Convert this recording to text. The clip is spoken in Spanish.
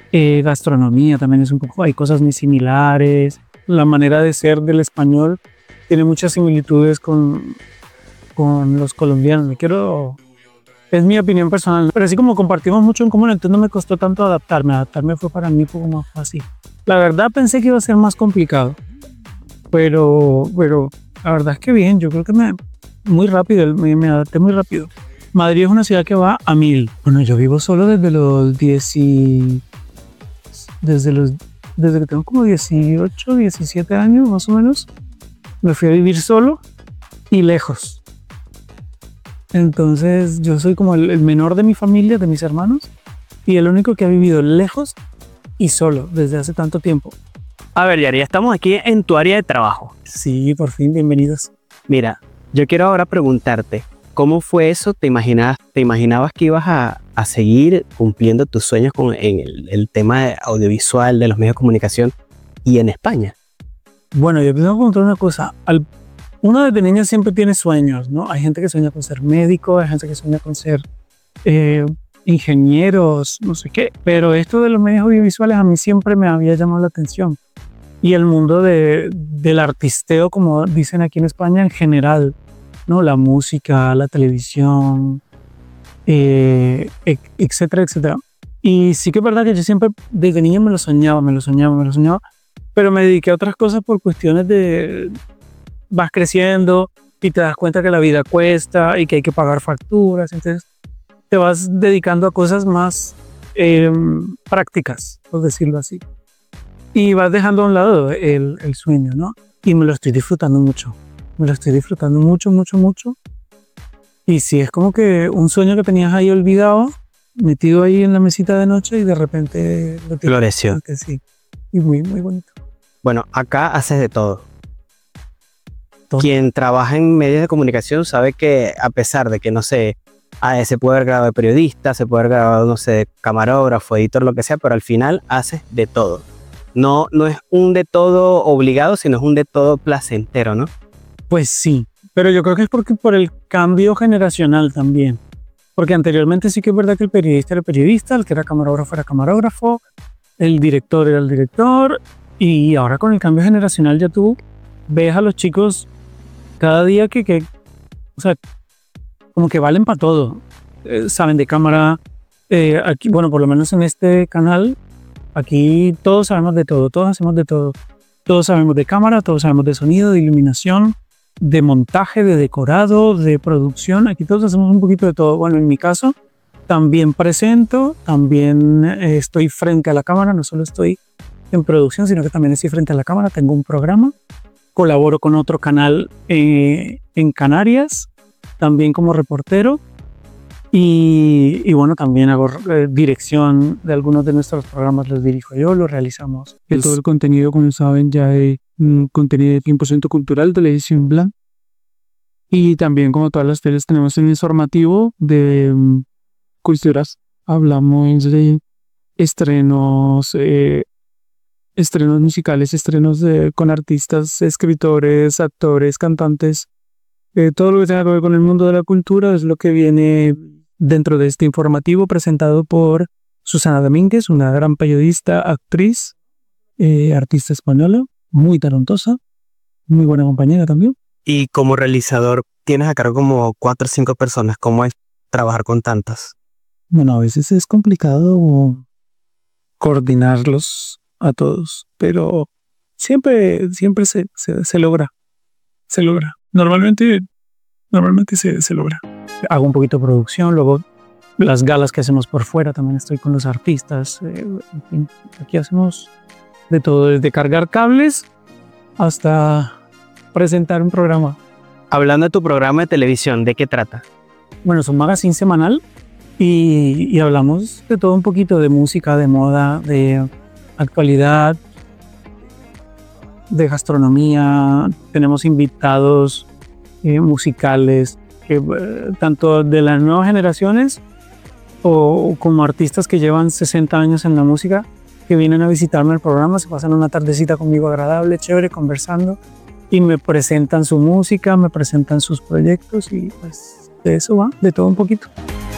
Gastronomía también es un poco, hay cosas muy similares. La manera de ser del español tiene muchas similitudes con los colombianos. Es mi opinión personal, pero así como compartimos mucho en común, entonces no me costó tanto adaptarme. Adaptarme fue para mí un poco más fácil. La verdad pensé que iba a ser más complicado, pero la verdad es que bien, yo creo que muy rápido, me adapté muy rápido. Madrid es una ciudad que va a 1000. Bueno, yo vivo solo desde que tengo como 18, 17 años más o menos. Me fui a vivir solo y lejos. Entonces yo soy como el menor de mi familia, de mis hermanos, y el único que ha vivido lejos y solo desde hace tanto tiempo. A ver, Yari, estamos aquí en tu área de trabajo. Sí, por fin, bienvenidos. Mira, yo quiero ahora preguntarte, ¿cómo fue eso? ¿Te imaginabas que ibas a seguir cumpliendo tus sueños en el tema de audiovisual, de los medios de comunicación y en España? Bueno, yo tengo que contar una cosa. Uno desde niño siempre tiene sueños, ¿no? Hay gente que sueña con ser médico, hay gente que sueña con ser ingenieros, no sé qué. Pero esto de los medios audiovisuales a mí siempre me había llamado la atención. Y el mundo del artisteo, como dicen aquí en España, en general, ¿no? La música, la televisión, etcétera, etcétera. Y sí que es verdad que yo siempre desde niño me lo soñaba, pero me dediqué a otras cosas por cuestiones de... Vas creciendo y te das cuenta que la vida cuesta y que hay que pagar facturas, entonces te vas dedicando a cosas más prácticas, por decirlo así. Y vas dejando a un lado el sueño, ¿no? Y me lo estoy disfrutando mucho. Mucho. Y sí, es como que un sueño que tenías ahí olvidado, metido ahí en la mesita de noche y de repente... Floreció. Sí, y muy, muy bonito. Bueno, acá haces de todo. Quien trabaja en medios de comunicación sabe que a pesar de que, no sé, se puede haber grabado de periodista, se puede haber grabado, no sé, camarógrafo, editor, lo que sea, pero al final haces de todo. No es un de todo obligado, sino es un de todo placentero, ¿no? Pues sí, pero yo creo que es por el cambio generacional también. Porque anteriormente sí que es verdad que el periodista era el periodista, el que era camarógrafo era camarógrafo, el director era el director, y ahora con el cambio generacional ya tú ves a los chicos cada día o sea, como que valen para todo. Saben de cámara. Aquí, bueno, por lo menos en este canal, aquí todos sabemos de todo, todos hacemos de todo. Todos sabemos de cámara, todos sabemos de sonido, de iluminación, de montaje, de decorado, de producción. Aquí todos hacemos un poquito de todo. Bueno, en mi caso, también presento, también estoy frente a la cámara, no solo estoy en producción, sino que también estoy frente a la cámara, tengo un programa. Colaboro con otro canal en Canarias, también como reportero. Y bueno, también hago dirección de algunos de nuestros programas, los dirijo yo, los realizamos. Y todo el contenido, como saben, ya es contenido de 100% cultural, televisión blanca. Y también, como todas las teles, tenemos un informativo de culturas. Hablamos de estrenos musicales, con artistas, escritores, actores, cantantes. Todo lo que tenga que ver con el mundo de la cultura es lo que viene dentro de este informativo presentado por Susana Domínguez, una gran periodista, actriz, artista española, muy talentosa, muy buena compañera también. Y como realizador tienes a cargo como 4 o 5 personas. ¿Cómo es trabajar con tantas? Bueno, a veces es complicado coordinarlos a todos, pero siempre se logra. Se logra. Normalmente se logra. Hago un poquito de producción, luego las galas que hacemos por fuera, también estoy con los artistas. En fin, aquí hacemos de todo, desde cargar cables hasta presentar un programa. Hablando de tu programa de televisión, ¿de qué trata? Bueno, es un magazine semanal y hablamos de todo un poquito, de música, de moda, de actualidad, de gastronomía. Tenemos invitados musicales, tanto de las nuevas generaciones o como artistas que llevan 60 años en la música, que vienen a visitarme el programa, se pasan una tardecita conmigo agradable, chévere, conversando, y me presentan su música, me presentan sus proyectos, y pues de eso va, de todo un poquito.